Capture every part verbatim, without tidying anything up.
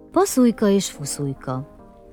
Paszujka és Fuszujka.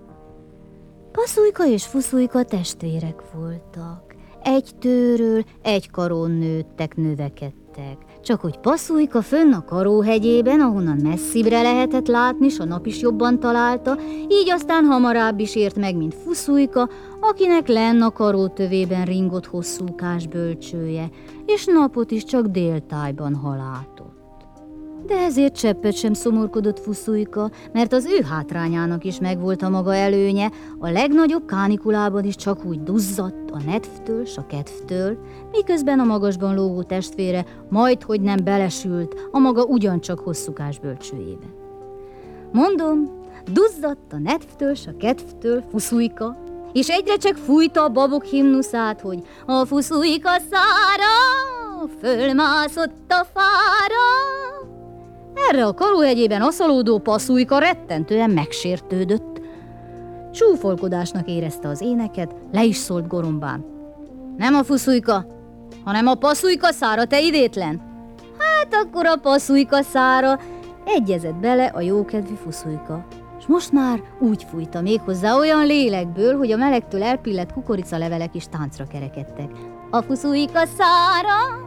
Paszujka és Fuszujka testvérek voltak. Egy tőről, egy karón nőttek, növekedtek. Csak hogy Paszujka fönn a Karóhegyében, ahonnan messzibbre lehetett látni, s a nap is jobban találta, így aztán hamarabb is ért meg, mint Fuszujka, akinek lenn a Karótövében ringott hosszúkás bölcsője, és napot is csak déltájban halátott. De ezért cseppet sem szomorkodott Fuszujka, mert az ő hátrányának is megvolt a maga előnye, a legnagyobb kánikulában is csak úgy duzzadt a nedvtől s a kedvtől, miközben a magasban lógó testvére majdhogy nem belesült a maga ugyancsak hosszúkás bölcsőjébe. Mondom, duzzadt a nedvtől s a kedvtől Fuszujka, és egyre csak fújta a babok himnuszát, hogy a Fuszujka szára fölmászott a fára. Erre a Karóhegyében aszalódó Paszujka rettentően megsértődött. Csúfolkodásnak érezte az éneket, le is szólt gorombán. Nem a Fuszujka, hanem a Paszujka szára, te idétlen! Hát akkor a Paszujka szára, egyezett bele a jókedvű Fuszujka. És most már úgy fújta méghozzá olyan lélekből, hogy a melegtől elpillett kukoricalevelek is táncra kerekedtek. A Fuszujka szára,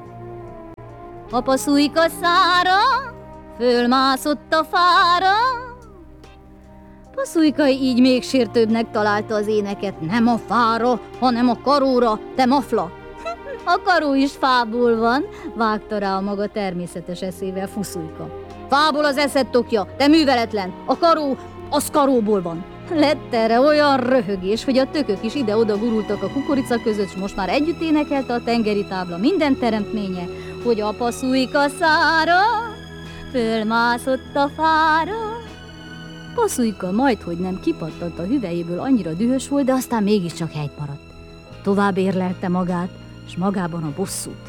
a Paszujka szára, fölmászott a fára. Paszujka így még sértőbbnek találta az éneket. Nem a fára, hanem a karóra, te mafla! A karó is fából van, vágta rá a maga természetes eszével Fuszujka. Fából az eszed tokja, te műveletlen! A karó, az karóból van! Lett erre olyan röhögés, hogy a tökök is ide-oda gurultak a kukorica között, s most már együtt énekelte a tengeri tábla minden teremtménye, hogy a Paszujka szára fölmászott a fára. Paszujka majdhogy nem kipattant a hüvelyéből, annyira dühös volt, de aztán mégiscsak helyt maradt. Tovább érlelte magát, s magában a bosszút.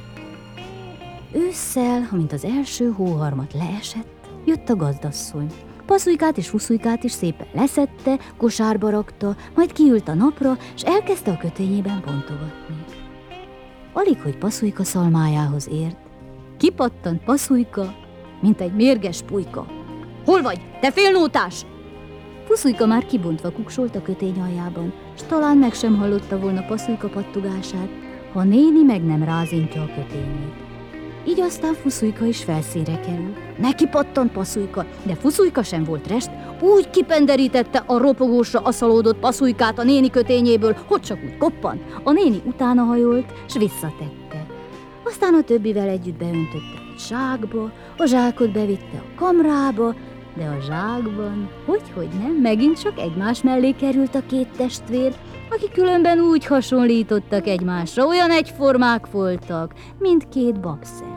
Ősszel, amint az első hóharmat leesett, jött a gazdasszony. Paszujkát és Fuszujkát is szépen leszedte, kosárba rakta, majd kiült a napra, s elkezdte a kötényében bontogatni. Alig, hogy Paszujka szalmájához ért, kipattant Paszujka, mint egy mérges pulyka. Hol vagy, te félnótás? Fuszujka már kibontva kuksolt a kötény aljában, s talán meg sem hallotta volna Paszujka pattogását, ha néni meg nem rázintja a kötényét. Így aztán Fuszujka is felszínre kerül. Neki pattant Paszujka, de Fuszujka sem volt rest, úgy kipenderítette a ropogósra aszalódott Paszujkát a néni kötényéből, hogy csak úgy koppant. A néni utána hajolt, s visszatette. Aztán a többivel együtt beöntötte egy zsákba, a zsákot bevitte a kamrába, de a zsákban, hogyhogy nem, megint csak egymás mellé került a két testvér, akik különben úgy hasonlítottak egymásra, olyan egyformák voltak, mint két babszem.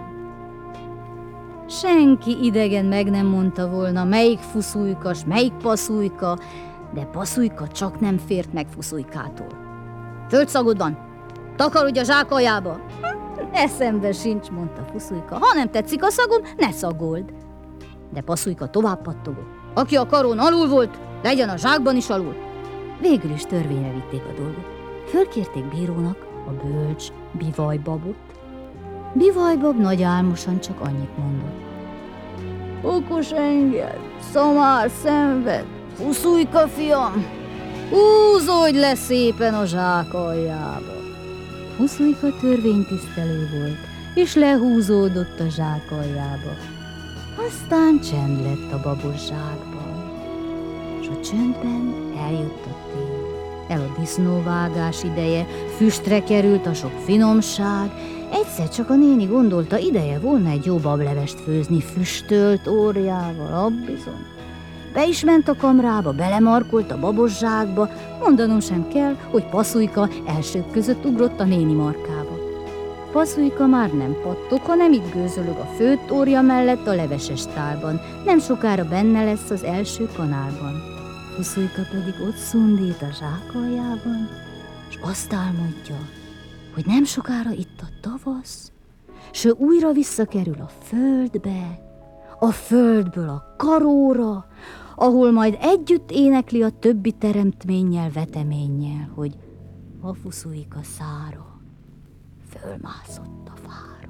Senki idegen meg nem mondta volna, melyik Fuszujka, s melyik Paszujka, de Paszujka csak nem fért meg Fuszujkától. Földszagod van, takarodj a zsák aljába! Eszembe sincs, mondta Fuszujka, ha nem tetszik a szagom, ne szagold. De Paszujka tovább pattogott. Aki a karón alul volt, legyen a zsákban is alul. Végül is törvényre vitték a dolgot. Fölkérték bírónak a bölcs Bivajbabot. Bivajbab nagy álmosan csak annyit mondott. Okos enged, szamár szenved, Fuszujka fiam, húzódj le szépen a zsák aljába. Fuszujka törvénytisztelő volt, és lehúzódott a zsák aljába. Aztán csend lett a babos zsákban, és a csöndben eljött a tél. El a disznóvágás ideje, füstre került a sok finomság, egyszer csak a néni gondolta, ideje volna egy jó bablevest főzni füstölt órjával, abbizony. Be is ment a kamrába, belemarkolt a babos zsákba, mondanom sem kell, hogy Paszujka elsők között ugrott a néni markába. Paszujka már nem pattog, hanem itt gőzölög a főtt órja mellett a leveses tálban. Nem sokára benne lesz az első kanálban. Fuszujka pedig ott szundít a zsák aljában, és azt álmodja, hogy nem sokára itt a tavasz, s ő újra visszakerül a földbe, a földből a karóra, ahol majd együtt énekli a többi teremtménnyel, veteménnyel, hogy a Fuszujka szára fölmászott a fára.